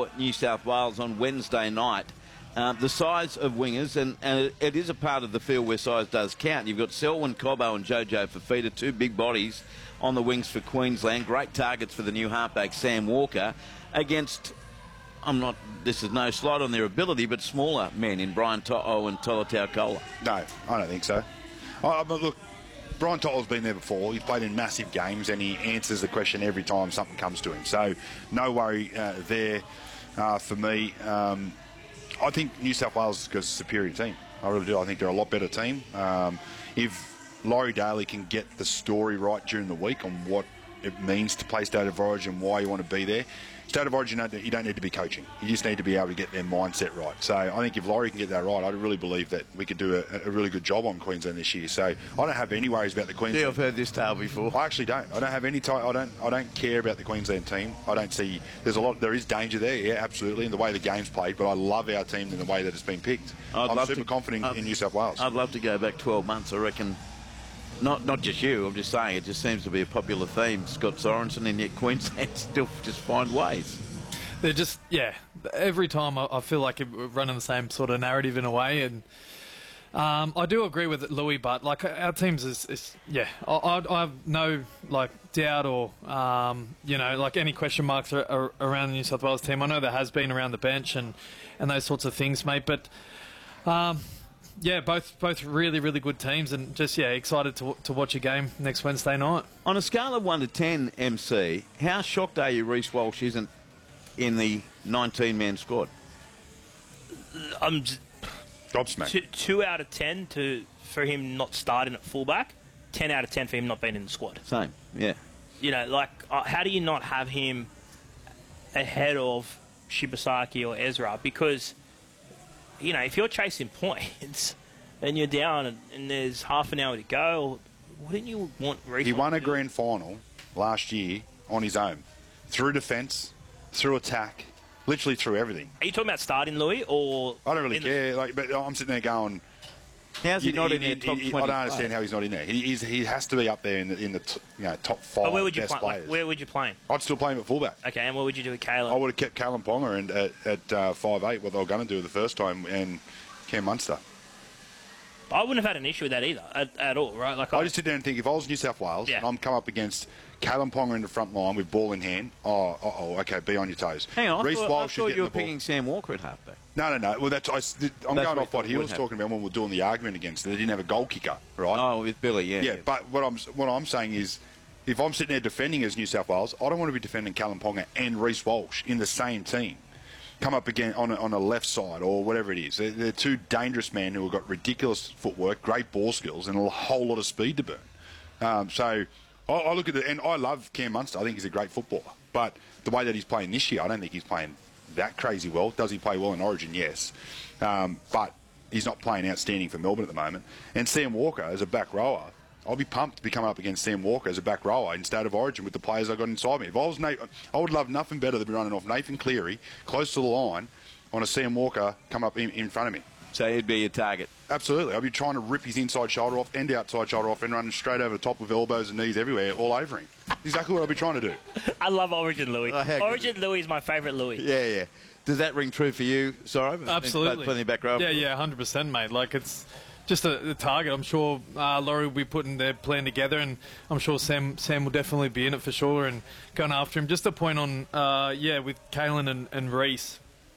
for New South Wales on Wednesday night. The size of wingers, and it is a part of the field where size does count. You've got Selwyn Cobbo and Jojo Fifita, two big bodies on the wings for Queensland. Great targets for the new halfback, Sam Walker, against, this is no slight on their ability, but smaller men in Brian To'o and Tolotau Kola. No, I don't think so. But look, Brian To'o's been there before. He's played in massive games, and he answers the question every time something comes to him. So no worry there for me. I think New South Wales is a superior team. I really do. I think they're a lot better team. If Laurie Daly can get the story right during the week on what it means to play State of Origin, why you want to be there. State of Origin, you don't need to be coaching. You just need to be able to get their mindset right. So I think if Laurie can get that right, I really believe that we could do a really good job on Queensland this year. So I don't have any worries about the Queensland. Yeah, I've heard this tale before. I actually don't. I don't have any. I don't care about the Queensland team. I don't see. There is danger there. Yeah, absolutely, in the way the game's played. But I love our team in the way that it's been picked. I'm super confident in New South Wales. I'd love to go back 12 months. I reckon. Not just you. I'm just saying it just seems to be a popular theme. Scott Sorensen, and yet Queensland still just find ways. They're just, every time I feel like we're running the same sort of narrative in a way. And I do agree with Louis, but like our teams I have no doubt or, any question marks around the New South Wales team. I know there has been around the bench and those sorts of things, mate. But, both really, really good teams, and just, excited to watch a game next Wednesday night. On a scale of 1 to 10, MC, how shocked are you Reece Walsh isn't in the 19-man squad? I'm gobsmacked. 2 out of 10 for him not starting at fullback. 10 out of 10 for him not being in the squad. Same, yeah. How do you not have him ahead of Shibasaki or Ezra? Because, if you're chasing points and you're down and there's half an hour to go, wouldn't you want Reece? He won a grand final last year on his own, through defence, through attack, literally through everything. Are you talking about starting, Louis, or... I don't really care, but I'm sitting there going... How's he not in the top 20? I don't understand how he's not in there. He has to be up there in the top 5 best players. Where would you play him? I'd still play him at fullback. Okay, and what would you do with Caleb? I would have kept Callum Ponga and at 5'8", what they were going to do the first time, and Cam Munster. I wouldn't have had an issue with that either, at all, right? I just sit there and think, if I was New South Wales and I'm come up against Callum Ponga in the front line with ball in hand, okay, be on your toes. Hang on, I thought you were picking Sam Walker at halfback. No. Well, I'm going off what he was talking about when we were doing the argument against it. They didn't have a goal kicker, right? Oh, with Billy, yeah. Yeah, but what I'm saying is, if I'm sitting there defending as New South Wales, I don't want to be defending Callum Ponga and Reece Walsh in the same team. Come up again on a left side or whatever it is. They're two dangerous men who have got ridiculous footwork, great ball skills, and a whole lot of speed to burn. So I look at it, and I love Cam Munster. I think he's a great footballer. But the way that he's playing this year, I don't think he's playing that crazy well. Does he play well in Origin? Yes. But he's not playing outstanding for Melbourne at the moment. And Sam Walker, as a back rower, I'll be pumped to be coming up against Sam Walker as a back rower in State of Origin with the players I got inside me. If I was I would love nothing better than running off Nathan Cleary close to the line on a Sam Walker come up in front of me. So he'd be your target? Absolutely. I'd be trying to rip his inside shoulder off and outside shoulder off and running straight over the top with elbows and knees everywhere, all over him. Exactly what I'd be trying to do. I love Origin Louis. Origin Louis is my favourite Louis. Yeah. Does that ring true for you, Sorrow? Absolutely. Plenty of back row? Yeah, 100%, mate. Like, it's just a target. I'm sure Laurie will be putting their plan together, and I'm sure Sam will definitely be in it for sure and going after him. Just a point on, with Kalen and Reece.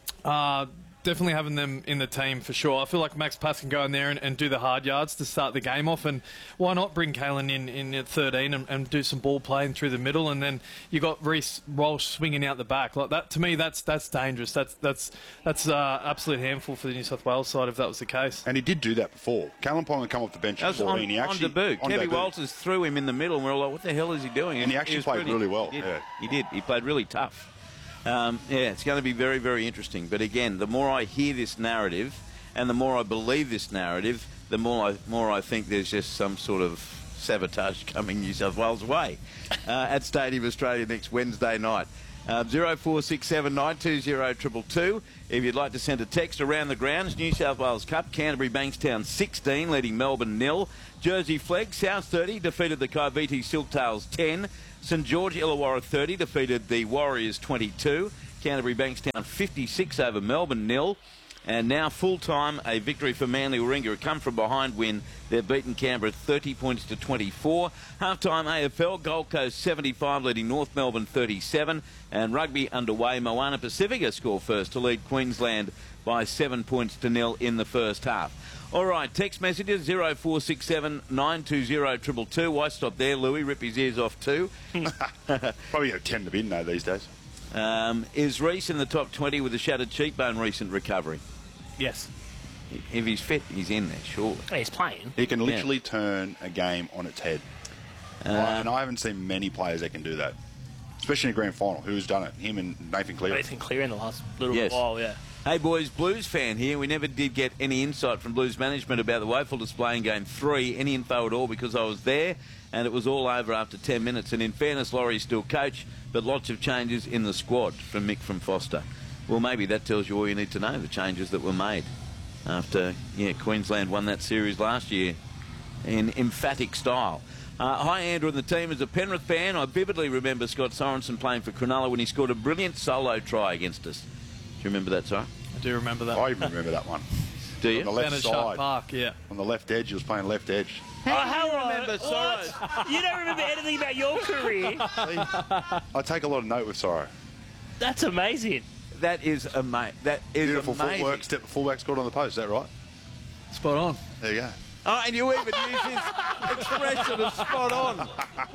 Definitely having them in the team for sure. I feel like Max Pass can go in there and do the hard yards to start the game off, and why not bring Kalen in at 13 and do some ball playing through the middle, and then you got Reece Walsh swinging out the back like that. To me, that's dangerous. That's absolute handful for the New South Wales side if that was the case. And he did do that before. Callum Ponga come off the bench at 14. He actually on debut. Kevin Walters threw him in the middle, and we were like, "What the hell is he doing?" And he actually played really well. He did. He played really tough. It's going to be very, very interesting. But again, the more I hear this narrative and the more I believe this narrative, the more I think there's just some sort of sabotage coming New South Wales way at Stadium Australia next Wednesday night. 0467920222. If you'd like to send a text around the grounds, New South Wales Cup, Canterbury Bankstown 16, leading Melbourne 0. Jersey Flegg, South 30, defeated the Kaiviti Silktails 10. St George Illawarra 30 defeated the Warriors 22. Canterbury Bankstown 56 over Melbourne 0. And now full-time, a victory for Manly Warringah, a come-from-behind win. They've beaten Canberra 30 points to 24. Half-time AFL, Gold Coast 75, leading North Melbourne 37. And rugby underway, Moana Pacifica score first to lead Queensland by 7 points to 0 in the first half. All right, text messages 0467 920 222. Why stop there, Louis? Rip his ears off too. Probably a 10 to bin, though, these days. Is Reece in the top 20 with a shattered cheekbone recent recovery? Yes. If he's fit, he's in there, surely. He's playing. He can literally turn a game on its head. And I haven't seen many players that can do that, especially in a grand final. Who's done it? Him and Nathan Cleary. Nathan Cleary in the last little Yes. while, yeah. Hey boys, Blues fan here. We never did get any insight from Blues management about the woeful display in Game 3, any info at all, because I was there and it was all over after 10 minutes. And in fairness, Laurie's still coach, but lots of changes in the squad from Mick from Foster. Well, maybe that tells you all you need to know, the changes that were made after Queensland won that series last year in emphatic style. Hi, Andrew and the team. As a Penrith fan, I vividly remember Scott Sorensen playing for Cronulla when he scored a brilliant solo try against us. Do you remember that, Si? I do remember that. I even remember that one. Do you? On the left Down at Shark side. Park, yeah. On the left edge, he was playing left edge. How do you remember Soros? You don't remember anything about your career? I take a lot of note with Sorrow. That's amazing. That is amazing. That is Beautiful amazing. footwork, fullback scored on the post. Is that right? Spot on. There you go. Oh, and you even use his expression of spot on.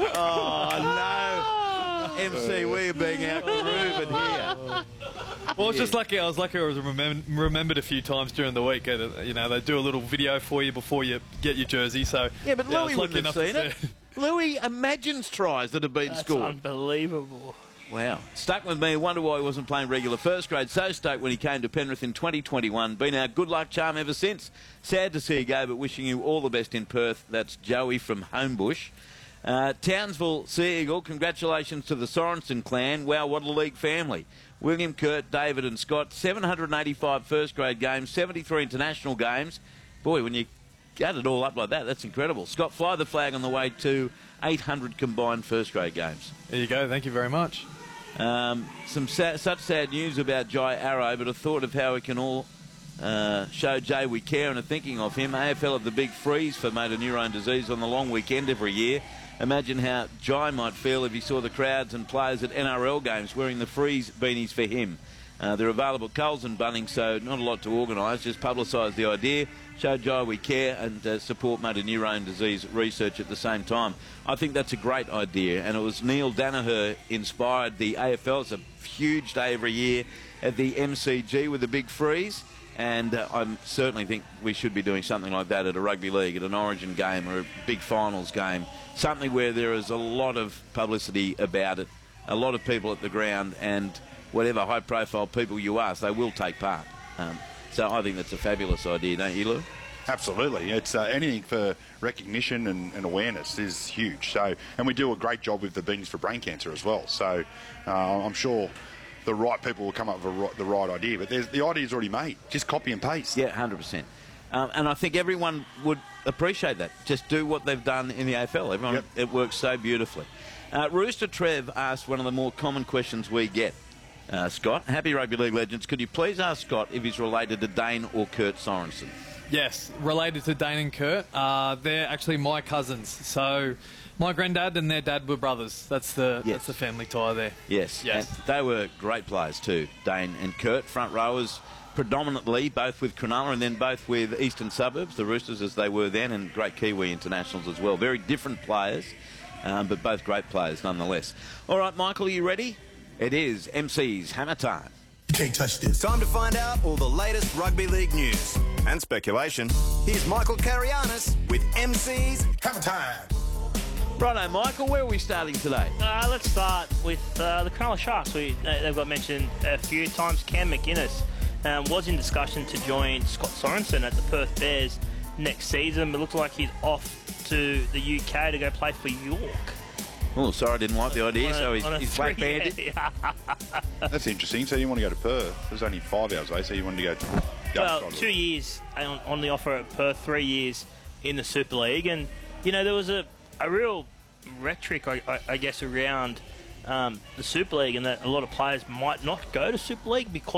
Oh, no. MC, we're being out-proven here. Well, it's just lucky. I was remembered a few times during the week. You know, they do a little video for you before you get your jersey. So Yeah, but I Louis was lucky wouldn't have enough seen to it. Louis imagines tries that have been That's scored. unbelievable. Wow. Stuck with me. Wonder why he wasn't playing regular first grade. So stoked when he came to Penrith in 2021. Been our good luck charm ever since. Sad to see you go, but wishing you all the best in Perth. That's Joey from Homebush. Townsville Sea Eagle, congratulations to the Sorensen clan. Wow, what a league family. William, Kurt, David and Scott, 785 first grade games, 73 international games. Boy, when you add it all up like that, that's incredible. Scott, fly the flag on the way to 800 combined first grade games. There you go. Thank you very much. Such sad news about Jai Arrow, but a thought of how we can all show Jay we care and are thinking of him. AFL have the big freeze for motor neurone disease on the long weekend every year. Imagine how Jai might feel if he saw the crowds and players at NRL games wearing the freeze beanies for him. They're available at Coles and Bunnings, so not a lot to organise. Just publicise the idea, show Jai we care and support motor neurone disease research at the same time. I think that's a great idea, and it was Neil Danaher inspired the AFL. It's a huge day every year at the MCG with a big freeze, and I certainly think we should be doing something like that at a rugby league, at an Origin game or a big finals game, something where there is a lot of publicity about it, a lot of people at the ground, and whatever high-profile people you ask, they will take part. So I think that's a fabulous idea, don't you, Lou? Absolutely. It's anything for recognition and awareness is huge. So, and we do a great job with the Beanies for Brain Cancer as well. So I'm sure the right people will come up with the right idea. But the idea's already made. Just copy and paste. Yeah, 100%. And I think everyone would appreciate that. Just do what they've done in the AFL. Everyone, Yep. It works so beautifully. Rooster Trev asked one of the more common questions we get. Scott, happy rugby league legends, could you please ask Scott if he's related to Dane or Kurt Sorensen? Yes, related to Dane and Kurt. They're actually my cousins. So my granddad and their dad were brothers. That's the family tie there. Yes. Yes. And they were great players too, Dane and Kurt, front rowers predominantly, both with Cronulla and then both with Eastern Suburbs, the Roosters as they were then, and great Kiwi internationals as well. Very different players, but both great players nonetheless. All right, Michael, are you ready? It is MC's Hammer Time. You can't touch this. Time to find out all the latest rugby league news and speculation. Here's Michael Carianis with MC's Hammer time. Righto, Michael, where are we starting today? Let's start with the Cronulla Sharks. They've got mentioned a few times. Cam McInnes was in discussion to join Scott Sorensen at the Perth Bears next season, but it looks like he's off to the UK to go play for York. Oh, sorry, I didn't like the idea, so he's black-banded. Yeah. That's interesting. So you want to go to Perth. There's only 5 hours away, so you wanted to go to... Well, 2 years on the offer at Perth, 3 years in the Super League. And, you know, there was a real rhetoric, I guess, around the Super League, and that a lot of players might not go to Super League because